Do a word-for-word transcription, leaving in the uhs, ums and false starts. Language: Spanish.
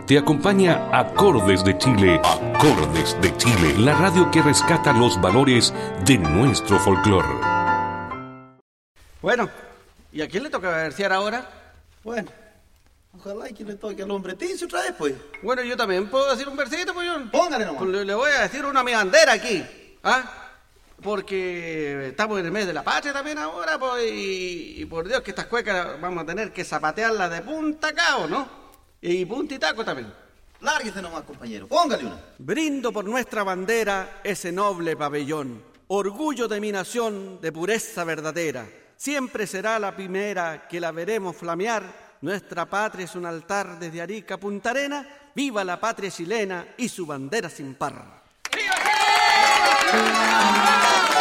Te acompaña Acordes de Chile. Acordes de Chile, la radio que rescata los valores de nuestro folclore. Bueno, ¿y a quién le toca versear ahora? Bueno, ojalá y que le toque al hombre Ticio otra vez, pues. Bueno, yo también puedo decir un versito, pues yo. Póngale nomás. Pues le, le voy a decir una a mi bandera aquí, ¿ah? Porque estamos en el mes de la patria también ahora, pues, y, y por Dios que estas cuecas vamos a tener que zapatearlas de punta a cabo, ¿no? Y punta y taco también. Lárguese nomás, compañero. Póngale una. Brindo por nuestra bandera ese noble pabellón, orgullo de mi nación de pureza verdadera. Siempre será la primera que la veremos flamear. Nuestra patria es un altar desde Arica a Punta Arena. ¡Viva la patria chilena y su bandera sin par! ¡Viva!